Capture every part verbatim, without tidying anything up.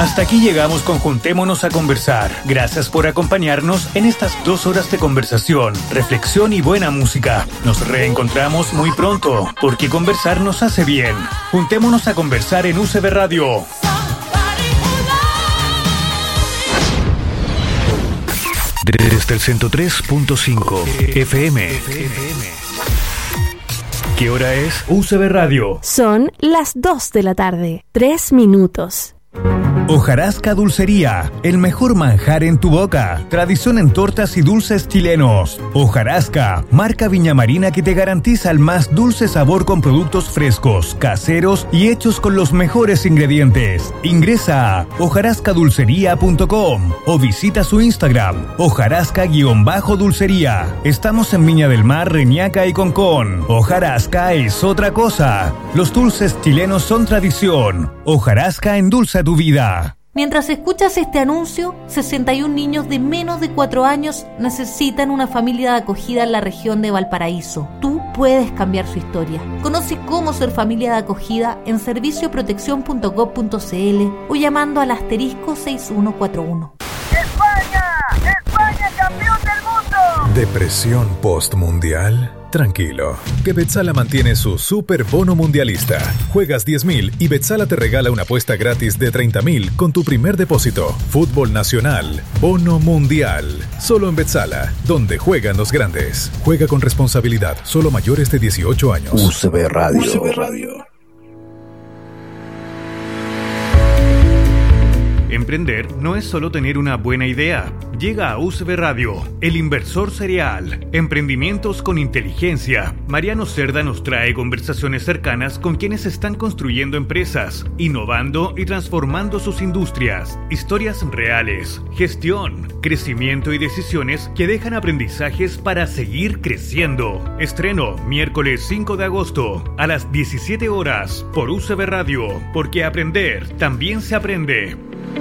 Hasta aquí llegamos con Juntémonos a Conversar. Gracias por acompañarnos en estas dos horas de conversación, reflexión y buena música. Nos reencontramos muy pronto, porque conversar nos hace bien. Juntémonos a Conversar en U C B Radio. Desde el ciento tres punto cinco F M. ¿Qué hora es? U C B Radio. Son las dos de la tarde, tres minutos. Hojarasca Dulcería, el mejor manjar en tu boca. Tradición en tortas y dulces chilenos. Hojarasca, marca viñamarina que te garantiza el más dulce sabor con productos frescos, caseros y hechos con los mejores ingredientes. Ingresa a hojarasca dulcería punto com o visita su Instagram, hojarasca-dulcería. Estamos en Viña del Mar, Reñaca y Concón. Hojarasca es otra cosa. Los dulces chilenos son tradición. Hojarasca endulza tu vida. Mientras escuchas este anuncio, sesenta y un niños de menos de cuatro años necesitan una familia de acogida en la región de Valparaíso. Tú puedes cambiar su historia. Conoce cómo ser familia de acogida en servicio protección punto gob punto c l o llamando al asterisco seis uno cuatro uno. ¡España! ¡España campeón del mundo! ¿Depresión postmundial? Tranquilo, que Betzala mantiene su super bono mundialista. Juegas diez mil y Betzala te regala una apuesta gratis de treinta mil con tu primer depósito. Fútbol nacional, bono mundial. Solo en Betzala, donde juegan los grandes. Juega con responsabilidad, solo mayores de dieciocho años. U C B Radio. U C B Radio. Emprender no es solo tener una buena idea. Llega a U C B Radio, el inversor serial. Emprendimientos con inteligencia. Mariano Cerda nos trae conversaciones cercanas con quienes están construyendo empresas, innovando y transformando sus industrias. Historias reales, gestión, crecimiento y decisiones que dejan aprendizajes para seguir creciendo. Estreno miércoles cinco de agosto a las diecisiete horas por U C B Radio, porque aprender también se aprende.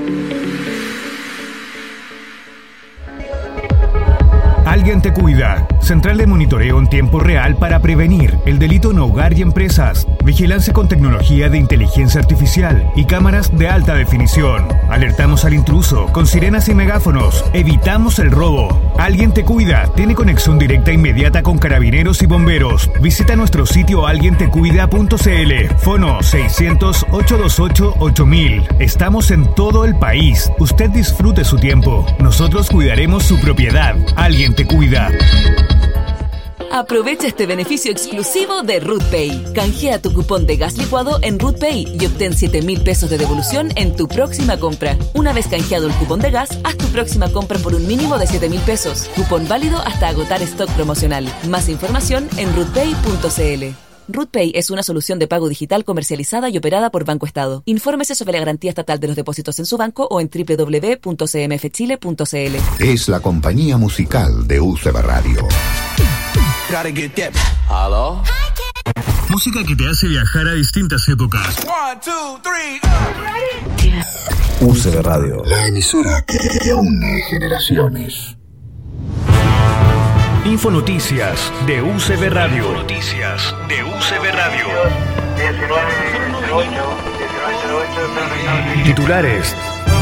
Alguien te cuida. Central de monitoreo en tiempo real para prevenir el delito en hogar y empresas. Vigilancia con tecnología de inteligencia artificial y cámaras de alta definición. Alertamos al intruso con sirenas y megáfonos. Evitamos el robo. Alguien te cuida. Tiene conexión directa e inmediata con carabineros y bomberos. Visita nuestro sitio alguien te cuida punto c l. Fono seiscientos, ochocientos veintiocho, ocho mil. Estamos en todo el país. Usted disfrute su tiempo. Nosotros cuidaremos su propiedad. Alguien te cuida. Aprovecha este beneficio exclusivo de RootPay. Canjea tu cupón de gas licuado en RootPay y obtén siete mil pesos de devolución en tu próxima compra. Una vez canjeado el cupón de gas, haz tu próxima compra por un mínimo de siete mil pesos. Cupón válido hasta agotar stock promocional. Más información en rootpay punto c l. RootPay es una solución de pago digital comercializada y operada por Banco Estado. Infórmese sobre la garantía estatal de los depósitos en su banco o en doble u doble u doble u punto c m f chile punto c l. Es la compañía musical de U C B Radio. ¿Aló? Música que te hace viajar a distintas épocas. One, two, three, uh. U C B Radio, la emisora que une generaciones. Infonoticias de U C B Radio. Noticias de U C B Radio. Titulares.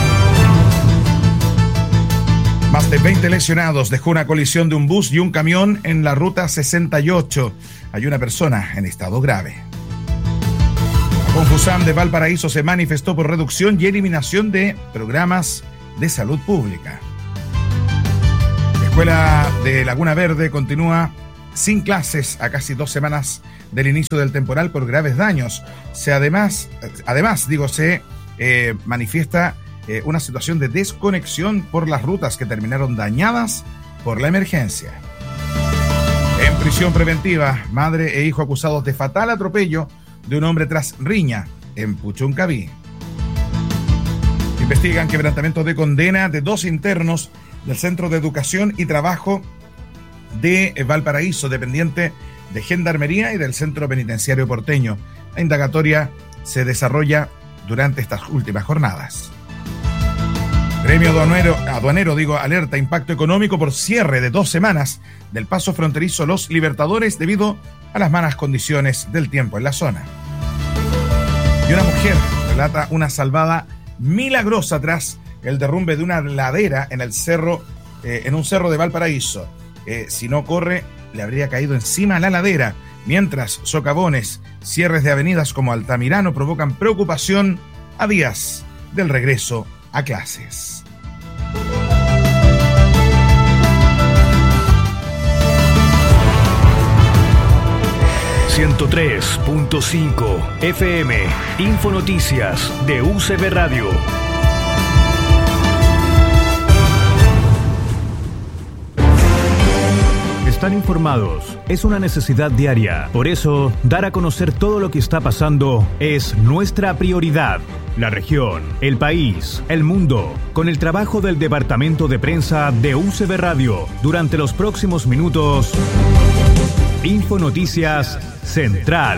Más de veinte lesionados dejó una colisión de un bus y un camión en la ruta sesenta y ocho. Hay una persona en estado grave. Confusam de Valparaíso se manifestó por reducción y eliminación de programas de salud pública. La escuela de Laguna Verde continúa sin clases a casi dos semanas del inicio del temporal por graves daños. Se además, además digo, se eh, manifiesta eh, una situación de desconexión por las rutas que terminaron dañadas por la emergencia. En prisión preventiva, madre e hijo acusados de fatal atropello de un hombre tras riña en Puchuncaví. Investigan quebrantamiento de condena de dos internos del Centro de Educación y Trabajo de Valparaíso, dependiente de Gendarmería y del Centro Penitenciario Porteño. La indagatoria se desarrolla durante estas últimas jornadas. Gremio aduanero, aduanero, digo, alerta impacto económico por cierre de dos semanas del paso fronterizo Los Libertadores debido a las malas condiciones del tiempo en la zona. Y una mujer relata una salvada milagrosa tras el derrumbe de una ladera en el cerro, eh, en un cerro de Valparaíso. Eh, si no corre, le habría caído encima la ladera, mientras socavones, cierres de avenidas como Altamirano provocan preocupación a días del regreso a clases. ciento tres punto cinco F M, Infonoticias de U C B Radio. Estar informados es una necesidad diaria. Por eso, dar a conocer todo lo que está pasando es nuestra prioridad. La región, el país, el mundo, con el trabajo del Departamento de Prensa de U C B Radio. Durante los próximos minutos, Infonoticias Central.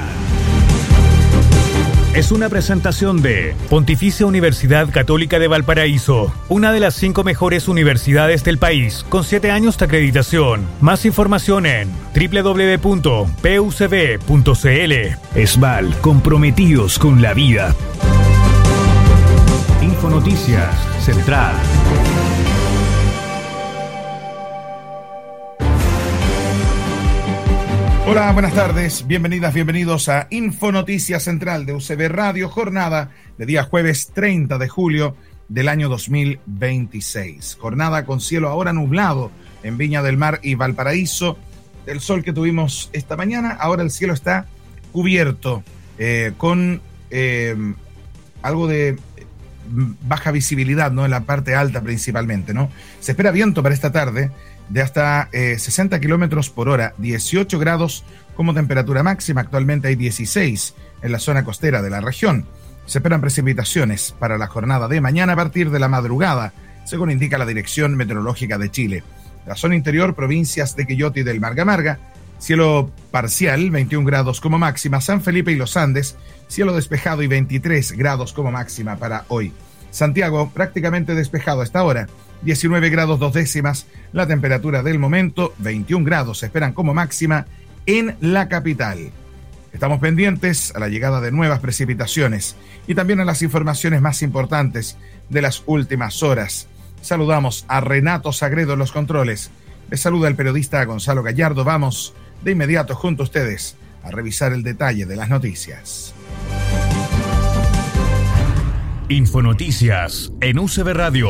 Es una presentación de Pontificia Universidad Católica de Valparaíso, una de las cinco mejores universidades del país, con siete años de acreditación. Más información en doble u doble u doble u punto p u c b punto c l. ESVAL, comprometidos con la vida. Infonoticias Central. Hola, buenas tardes, bienvenidas, bienvenidos a Infonoticias Central de U C B Radio, jornada de día jueves treinta de julio del año dos mil veintiséis. Jornada con cielo ahora nublado en Viña del Mar y Valparaíso. El sol que tuvimos esta mañana, ahora el cielo está cubierto eh, con eh, algo de baja visibilidad, ¿no? En la parte alta principalmente, ¿no? Se espera viento para esta tarde de hasta eh, sesenta kilómetros por hora, dieciocho grados como temperatura máxima. Actualmente hay dieciséis en la zona costera de la región. Se esperan precipitaciones para la jornada de mañana a partir de la madrugada, según indica la Dirección Meteorológica de Chile. La zona interior, provincias de Quillota y del Marga Marga, cielo parcial, veintiún grados como máxima. San Felipe y los Andes, cielo despejado y veintitrés grados como máxima para hoy. Santiago, prácticamente despejado hasta ahora, diecinueve grados dos décimas, la temperatura del momento, veintiún grados se esperan como máxima en la capital. Estamos pendientes a la llegada de nuevas precipitaciones y también a las informaciones más importantes de las últimas horas. Saludamos a Renato Sagredo en los controles. Les saluda el periodista Gonzalo Gallardo. Vamos de inmediato junto a ustedes a revisar el detalle de las noticias. Infonoticias en U C B Radio.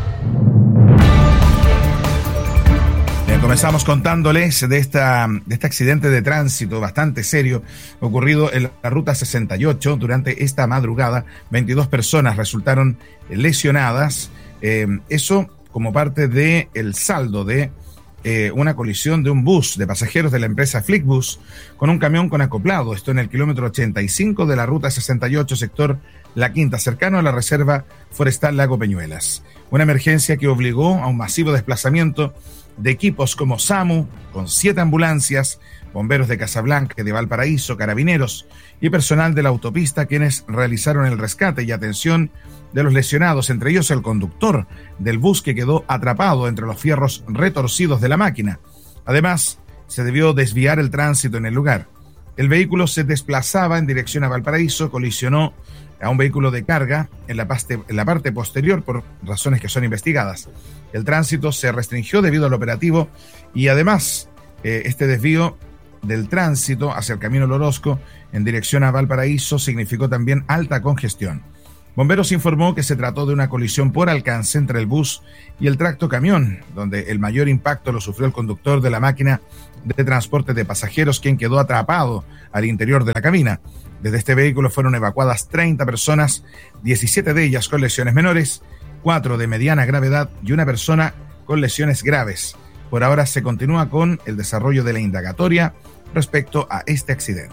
Bien, comenzamos contándoles de, esta, de este accidente de tránsito bastante serio ocurrido en la ruta sesenta y ocho. Durante esta madrugada, veintidós personas resultaron lesionadas. Eh, eso como parte del saldo de eh, una colisión de un bus de pasajeros de la empresa Flixbus con un camión con acoplado. Esto en el kilómetro ochenta y cinco de la ruta sesenta y ocho, sector La Quinta, cercano a la reserva forestal Lago Peñuelas. Una emergencia que obligó a un masivo desplazamiento de equipos como SAMU, con siete ambulancias, bomberos de Casablanca y de Valparaíso, carabineros y personal de la autopista, quienes realizaron el rescate y atención de los lesionados, entre ellos el conductor del bus que quedó atrapado entre los fierros retorcidos de la máquina. Además, se debió desviar el tránsito en el lugar. El vehículo se desplazaba en dirección a Valparaíso, colisionó a un vehículo de carga en la, parte, en la parte posterior por razones que son investigadas. El tránsito se restringió debido al operativo y además eh, este desvío del tránsito hacia el camino Lorosco en dirección a Valparaíso significó también alta congestión. Bomberos informó que se trató de una colisión por alcance entre el bus y el tracto camión, donde el mayor impacto lo sufrió el conductor de la máquina de transporte de pasajeros, quien quedó atrapado al interior de la cabina. Desde este vehículo fueron evacuadas treinta personas, diecisiete de ellas con lesiones menores, cuatro de mediana gravedad y una persona con lesiones graves. Por ahora se continúa con el desarrollo de la indagatoria respecto a este accidente.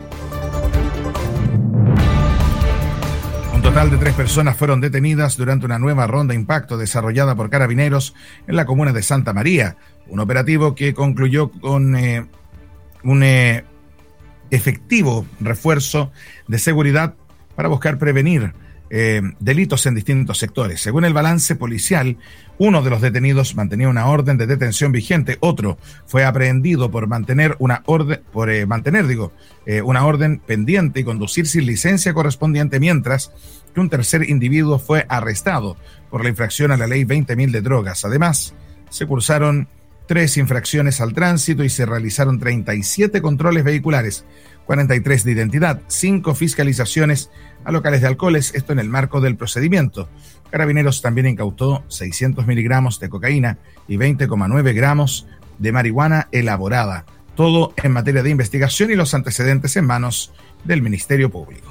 Un total de tres personas fueron detenidas durante una nueva ronda impacto desarrollada por carabineros en la comuna de Santa María. Un operativo que concluyó con eh, un eh, efectivo refuerzo de seguridad para buscar prevenir eh, delitos en distintos sectores. Según el balance policial, uno de los detenidos mantenía una orden de detención vigente, otro fue aprehendido por mantener una orden, por eh, mantener, digo, eh, una orden pendiente y conducir sin licencia correspondiente, mientras que un tercer individuo fue arrestado por la infracción a la ley veinte mil de drogas. Además, se cursaron tres infracciones al tránsito y se realizaron treinta y siete controles vehiculares, cuarenta y tres de identidad, cinco fiscalizaciones a locales de alcoholes, esto en el marco del procedimiento. Carabineros también incautó seiscientos miligramos de cocaína y veinte coma nueve gramos de marihuana elaborada, todo en materia de investigación y los antecedentes en manos del Ministerio Público.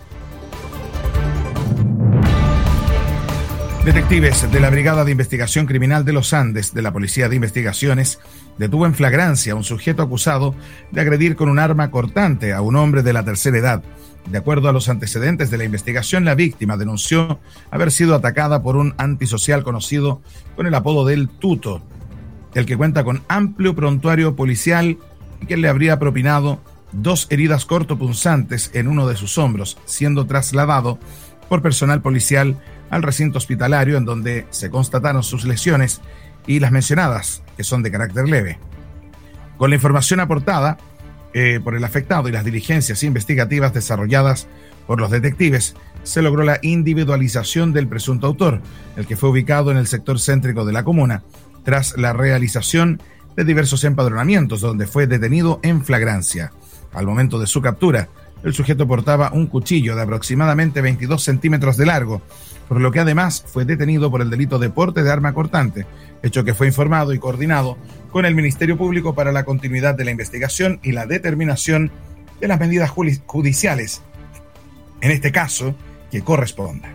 Detectives de la Brigada de Investigación Criminal de los Andes de la Policía de Investigaciones detuvo en flagrancia a un sujeto acusado de agredir con un arma cortante a un hombre de la tercera edad. De acuerdo a los antecedentes de la investigación, la víctima denunció haber sido atacada por un antisocial conocido con el apodo del Tuto, el que cuenta con amplio prontuario policial y que le habría propinado dos heridas cortopunzantes en uno de sus hombros, siendo trasladado por personal policial al recinto hospitalario, en donde se constataron sus lesiones y las mencionadas, que son de carácter leve. Con la información aportada eh, por el afectado y las diligencias investigativas desarrolladas por los detectives, se logró la individualización del presunto autor, el que fue ubicado en el sector céntrico de la comuna, tras la realización de diversos empadronamientos, donde fue detenido en flagrancia. Al momento de su captura, el sujeto portaba un cuchillo de aproximadamente veintidós centímetros de largo, por lo que además fue detenido por el delito de porte de arma cortante, hecho que fue informado y coordinado con el Ministerio Público para la continuidad de la investigación y la determinación de las medidas judiciales, en este caso, que corresponda.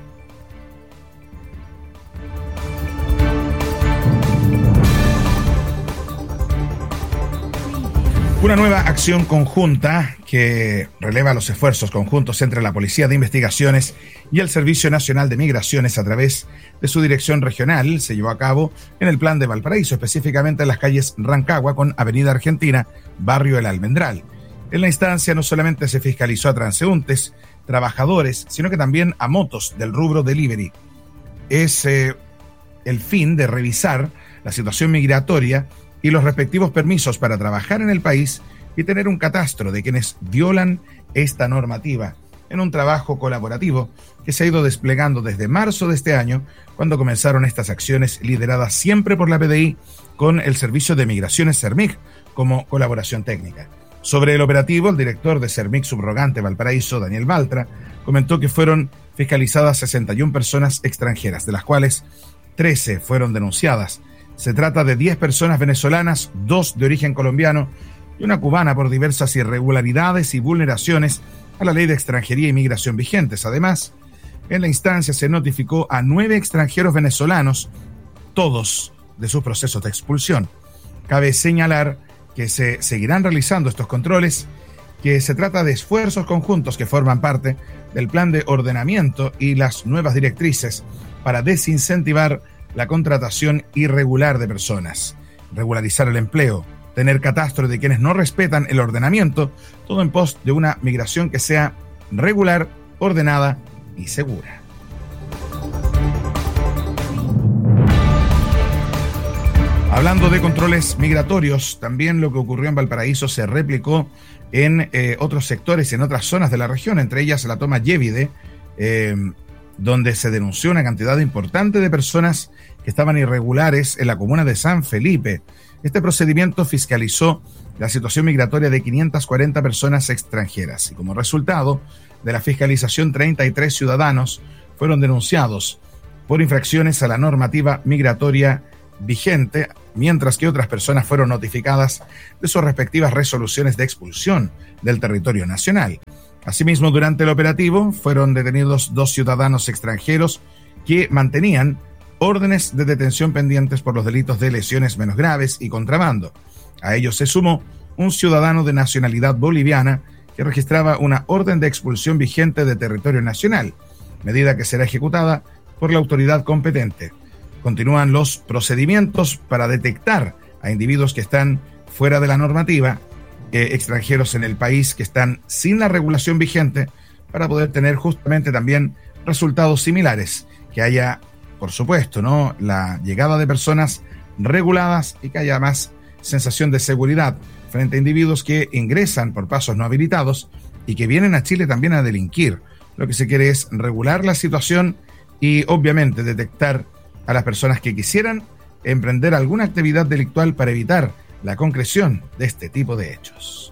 Una nueva acción conjunta que releva los esfuerzos conjuntos entre la Policía de Investigaciones y el Servicio Nacional de Migraciones a través de su dirección regional se llevó a cabo en el Plan de Valparaíso, específicamente en las calles Rancagua con Avenida Argentina, Barrio El Almendral. En la instancia no solamente se fiscalizó a transeúntes, trabajadores, sino que también a motos del rubro delivery. Es eh, el fin de revisar la situación migratoria y los respectivos permisos para trabajar en el país y tener un catastro de quienes violan esta normativa, en un trabajo colaborativo que se ha ido desplegando desde marzo de este año, cuando comenzaron estas acciones lideradas siempre por la P D I con el Servicio de Migraciones CERMIG como colaboración técnica. Sobre el operativo, el director de CERMIG subrogante Valparaíso, Daniel Baltra, comentó que fueron fiscalizadas sesenta y una personas extranjeras, de las cuales trece fueron denunciadas. Se trata de diez personas venezolanas, dos de origen colombiano y una cubana por diversas irregularidades y vulneraciones a la ley de extranjería y migración vigentes. Además, en la instancia se notificó a nueve extranjeros venezolanos, todos de sus procesos de expulsión. Cabe señalar que se seguirán realizando estos controles, que se trata de esfuerzos conjuntos que forman parte del plan de ordenamiento y las nuevas directrices para desincentivar la contratación irregular de personas, regularizar el empleo, tener catastro de quienes no respetan el ordenamiento, todo en pos de una migración que sea regular, ordenada y segura. Hablando de controles migratorios, también lo que ocurrió en Valparaíso se replicó en eh, otros sectores, en otras zonas de la región, entre ellas la toma Yévide, eh, donde se denunció una cantidad importante de personas que estaban irregulares en la comuna de San Felipe. Este procedimiento fiscalizó la situación migratoria de quinientas cuarenta personas extranjeras y como resultado de la fiscalización treinta y tres ciudadanos fueron denunciados por infracciones a la normativa migratoria vigente, mientras que otras personas fueron notificadas de sus respectivas resoluciones de expulsión del territorio nacional. Asimismo, durante el operativo fueron detenidos dos ciudadanos extranjeros que mantenían órdenes de detención pendientes por los delitos de lesiones menos graves y contrabando. A ellos se sumó un ciudadano de nacionalidad boliviana que registraba una orden de expulsión vigente de territorio nacional, medida que será ejecutada por la autoridad competente. Continúan los procedimientos para detectar a individuos que están fuera de la normativa, eh, extranjeros en el país que están sin la regulación vigente, para poder tener justamente también resultados similares, que haya, por supuesto, ¿no?, la llegada de personas reguladas y que haya más sensación de seguridad frente a individuos que ingresan por pasos no habilitados y que vienen a Chile también a delinquir. Lo que se quiere es regular la situación y obviamente detectar a las personas que quisieran emprender alguna actividad delictual para evitar la concreción de este tipo de hechos.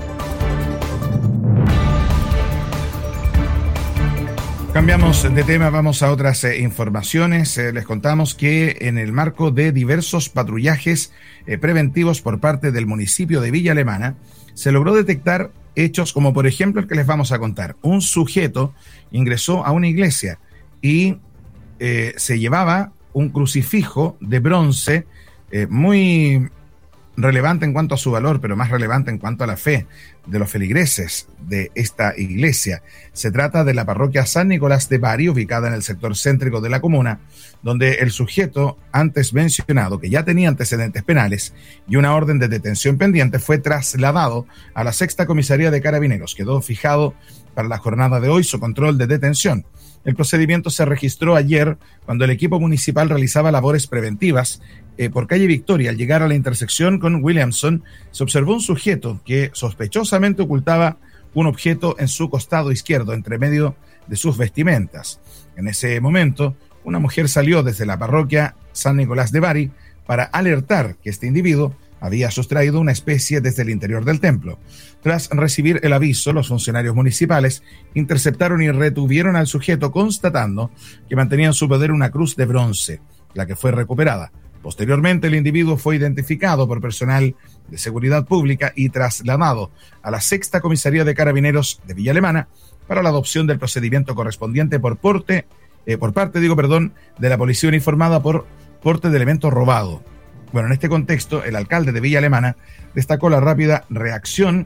Cambiamos de tema, vamos a otras eh, informaciones. Eh, les contamos que en el marco de diversos patrullajes eh, preventivos por parte del municipio de Villa Alemana, se logró detectar hechos como, por ejemplo, el que les vamos a contar. Un sujeto ingresó a una iglesia y eh, se llevaba un crucifijo de bronce eh, muy relevante en cuanto a su valor, pero más relevante en cuanto a la fe de los feligreses de esta iglesia. Se trata de la parroquia San Nicolás de Bari, ubicada en el sector céntrico de la comuna, donde el sujeto antes mencionado, que ya tenía antecedentes penales y una orden de detención pendiente, fue trasladado a la sexta comisaría de Carabineros. Quedó fijado para la jornada de hoy su control de detención. El procedimiento se registró ayer cuando el equipo municipal realizaba labores preventivas eh, por calle Victoria. Al llegar a la intersección con Williamson, se observó un sujeto que sospechosamente ocultaba un objeto en su costado izquierdo, entre medio de sus vestimentas. En ese momento, una mujer salió desde la parroquia San Nicolás de Bari para alertar que este individuo había sustraído una especie desde el interior del templo. Tras recibir el aviso, los funcionarios municipales interceptaron y retuvieron al sujeto, constatando que mantenía en su poder una cruz de bronce, la que fue recuperada. Posteriormente, el individuo fue identificado por personal de seguridad pública y trasladado a la sexta comisaría de Carabineros de Villa Alemana para la adopción del procedimiento correspondiente por porte, eh, por parte, digo, perdón, de la policía uniformada por porte de elemento robado. Bueno, en este contexto, el alcalde de Villa Alemana destacó la rápida reacción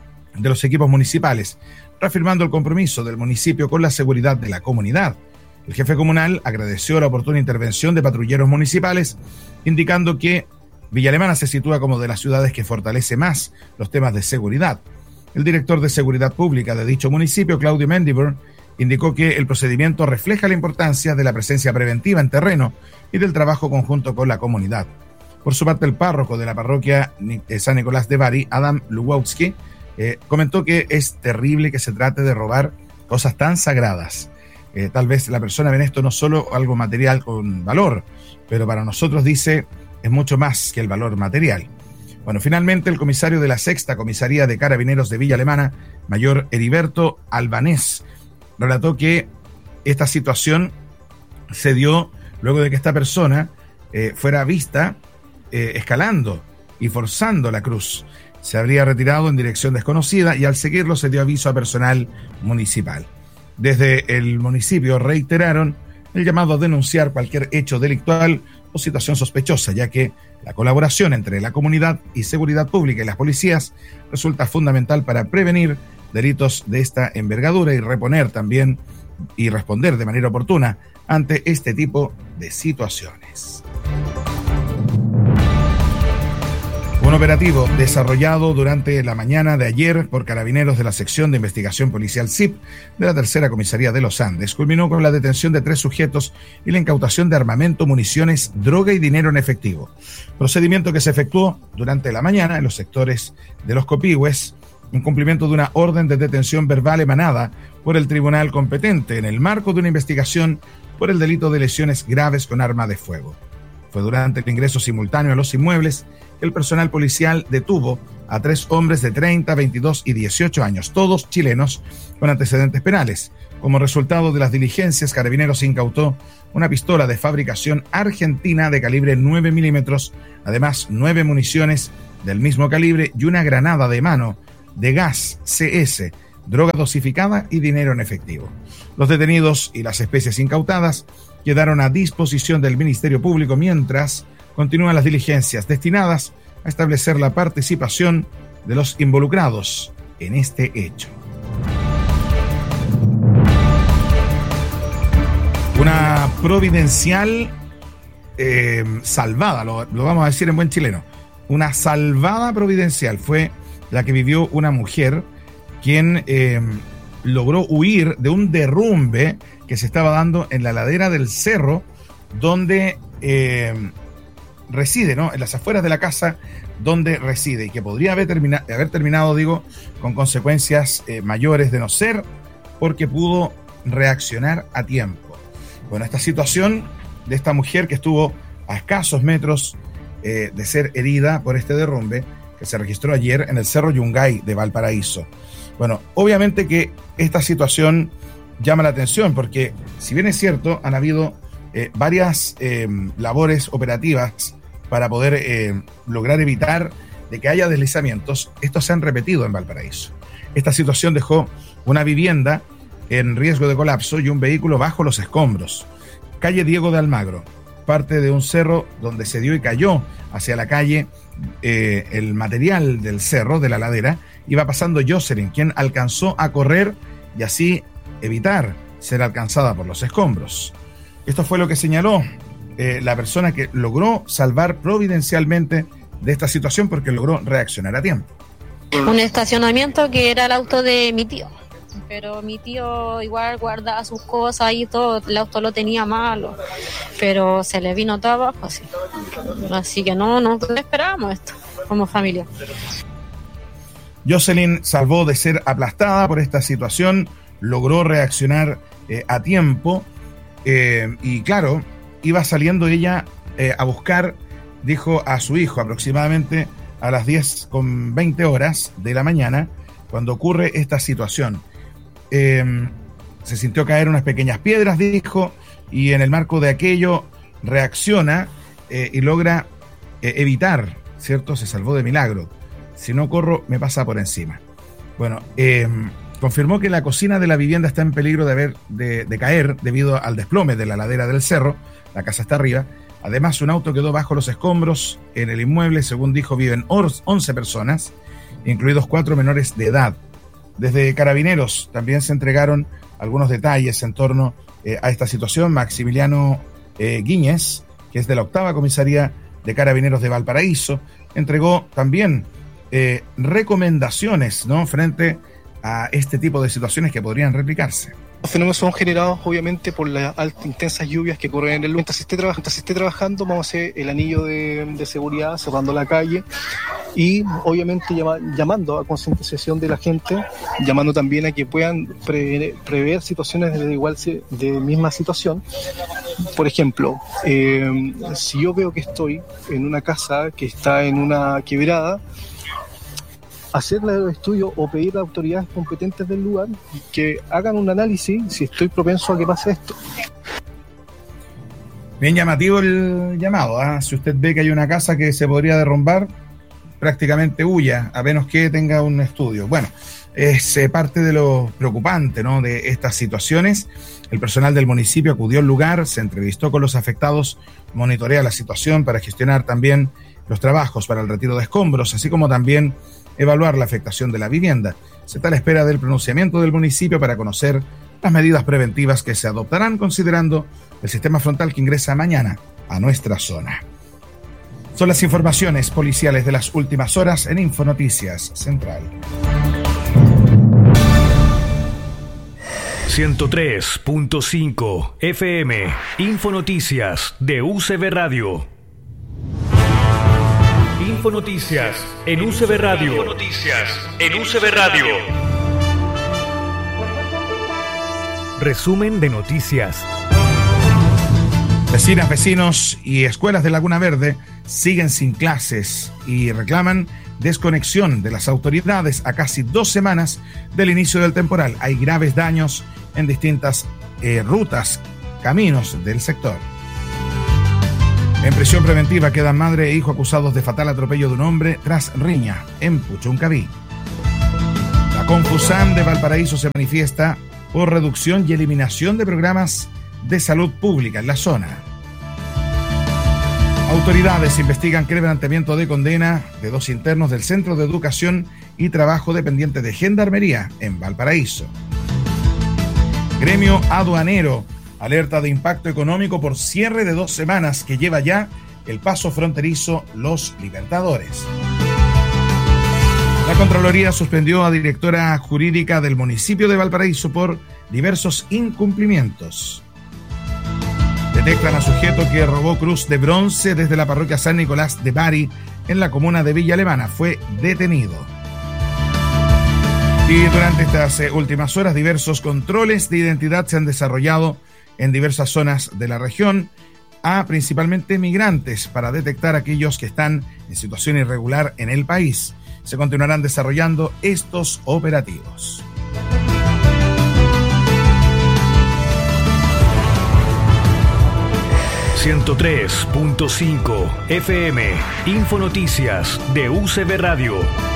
de los equipos municipales, reafirmando el compromiso del municipio con la seguridad de la comunidad. El jefe comunal agradeció la oportuna intervención de patrulleros municipales, indicando que Villa Alemana se sitúa como de las ciudades que fortalece más los temas de seguridad. El director de Seguridad Pública de dicho municipio, Claudio Mendiburn, indicó que el procedimiento refleja la importancia de la presencia preventiva en terreno y del trabajo conjunto con la comunidad. Por su parte, el párroco de la parroquia San Nicolás de Bari, Adam Luwowski, eh, comentó que es terrible que se trate de robar cosas tan sagradas. Eh, tal vez la persona ve en esto no solo algo material con valor, pero para nosotros, dice, es mucho más que el valor material. Bueno, finalmente el comisario de la sexta comisaría de Carabineros de Villa Alemana, mayor Heriberto Albanés, relató que esta situación se dio luego de que esta persona eh, fuera vista eh, escalando y forzando la cruz. Se habría retirado en dirección desconocida y al seguirlo se dio aviso a personal municipal. Desde el municipio reiteraron el llamado a denunciar cualquier hecho delictual o situación sospechosa, ya que la colaboración entre la comunidad y seguridad pública y las policías resulta fundamental para prevenir delitos de esta envergadura y reponer también y responder de manera oportuna ante este tipo de situaciones. Un operativo desarrollado durante la mañana de ayer por carabineros de la sección de investigación policial S I P de la tercera comisaría de Los Andes culminó con la detención de tres sujetos y la incautación de armamento, municiones, droga y dinero en efectivo. Procedimiento que se efectuó durante la mañana en los sectores de Los Copihue, en cumplimiento de una orden de detención verbal emanada por el tribunal competente en el marco de una investigación por el delito de lesiones graves con arma de fuego. Fue durante el ingreso simultáneo a los inmuebles que el personal policial detuvo a tres hombres de treinta, veintidós y dieciocho años, todos chilenos con antecedentes penales. Como resultado de las diligencias, Carabineros incautó una pistola de fabricación argentina de calibre nueve milímetros, además nueve municiones del mismo calibre y una granada de mano de gas C S, droga dosificada y dinero en efectivo. Los detenidos y las especies incautadas quedaron a disposición del Ministerio Público mientras continúan las diligencias destinadas a establecer la participación de los involucrados en este hecho. Una providencial eh, salvada, lo, lo vamos a decir en buen chileno, una salvada providencial fue la que vivió una mujer quien eh, logró huir de un derrumbe que se estaba dando en la ladera del cerro donde eh, reside, ¿no? En las afueras de la casa donde reside, y que podría haber, termina, haber terminado, digo, con consecuencias eh, mayores de no ser porque pudo reaccionar a tiempo. Bueno, esta situación de esta mujer que estuvo a escasos metros eh, de ser herida por este derrumbe que se registró ayer en el Cerro Yungay de Valparaíso. Bueno, obviamente que esta situación llama la atención porque, si bien es cierto, han habido eh, varias eh, labores operativas para poder eh, lograr evitar de que haya deslizamientos, estos se han repetido en Valparaíso. Esta situación dejó una vivienda en riesgo de colapso y un vehículo bajo los escombros. Calle Diego de Almagro, parte de un cerro donde se dio y cayó hacia la calle eh, el material del cerro, de la ladera. Iba pasando Jocelyn, quien alcanzó a correr y así evitar ser alcanzada por los escombros. Esto fue lo que señaló eh, la persona que logró salvar providencialmente de esta situación porque logró reaccionar a tiempo. Un estacionamiento que era el auto de mi tío, pero mi tío igual guardaba sus cosas y todo, el auto lo tenía malo, pero se le vino todo abajo así. Así que no, no esperábamos esto como familia. Jocelyn salvó de ser aplastada por esta situación, logró reaccionar eh, a tiempo eh, y claro, iba saliendo ella eh, a buscar, dijo, a su hijo aproximadamente a las diez con veinte horas de la mañana cuando ocurre esta situación. Eh, se sintió caer unas pequeñas piedras, dijo, y en el marco de aquello reacciona eh, y logra eh, evitar, ¿cierto? Se salvó de milagro. Si no corro, me pasa por encima. Bueno, eh, confirmó que la cocina de la vivienda está en peligro de, haber, de, de caer debido al desplome de la ladera del cerro. La casa está arriba. Además, un auto quedó bajo los escombros. En el inmueble, según dijo, viven once personas, incluidos cuatro menores de edad. Desde Carabineros también se entregaron algunos detalles en torno eh, a esta situación. Maximiliano eh, Guíñez, que es de la octava comisaría de Carabineros de Valparaíso, entregó también eh, recomendaciones, ¿no?, frente a este tipo de situaciones que podrían replicarse. Los fenómenos son generados obviamente por las altas, intensas lluvias que ocurren en el lugar. Mientras se esté, traba- mientras se esté trabajando, vamos a hacer el anillo de, de seguridad, cerrando la calle y obviamente llama, llamando a concientización de la gente, llamando también a que puedan pre- prever situaciones de igual de misma situación. Por ejemplo, eh, si yo veo que estoy en una casa que está en una quebrada, hacer el estudio o pedir a autoridades competentes del lugar que hagan un análisis si estoy propenso a que pase esto. Bien llamativo el llamado, ¿eh? Si usted ve que hay una casa que se podría derrumbar, prácticamente huya, a menos que tenga un estudio. Bueno, es eh, parte de lo preocupante, ¿no?, de estas situaciones. El personal del municipio acudió al lugar, se entrevistó con los afectados, monitorea la situación para gestionar también los trabajos para el retiro de escombros, así como también evaluar la afectación de la vivienda. Se está a la espera del pronunciamiento del municipio para conocer las medidas preventivas que se adoptarán considerando el sistema frontal que ingresa mañana a nuestra zona. Son las informaciones policiales de las últimas horas en Infonoticias Central. ciento tres punto cinco F M, Infonoticias de U C B Radio. Infonoticias en U C B Radio. Infonoticias en U C B Radio. Resumen de noticias. Vecinas, vecinos y escuelas de Laguna Verde siguen sin clases y reclaman desconexión de las autoridades a casi dos semanas del inicio del temporal. Hay graves daños en distintas eh, rutas, caminos del sector. En prisión preventiva quedan madre e hijo acusados de fatal atropello de un hombre tras riña en Puchuncaví. La Confusam de Valparaíso se manifiesta por reducción y eliminación de programas de salud pública en la zona. Autoridades investigan quebrantamiento de condena de dos internos del Centro de Educación y Trabajo dependiente de Gendarmería en Valparaíso. Gremio aduanero alerta de impacto económico por cierre de dos semanas que lleva ya el paso fronterizo Los Libertadores. La Contraloría suspendió a directora jurídica del municipio de Valparaíso por diversos incumplimientos. Detectan a sujeto que robó cruz de bronce desde la parroquia San Nicolás de Bari en la comuna de Villa Alemana. Fue detenido. Y durante estas eh, últimas horas, diversos controles de identidad se han desarrollado en diversas zonas de la región a principalmente migrantes para detectar a aquellos que están en situación irregular en el país. Se continuarán desarrollando estos operativos. ciento tres punto cinco F M, Infonoticias de U C B Radio.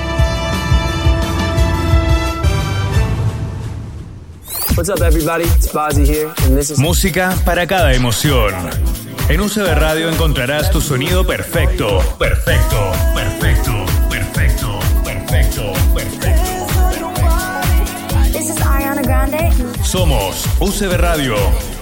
What's up, everybody? It's Bazzi here, and this is... Música para cada emoción. En U C B Radio encontrarás tu sonido perfecto. Perfecto, perfecto, perfecto, perfecto, perfecto. This is Ariana Grande. Somos U C B Radio.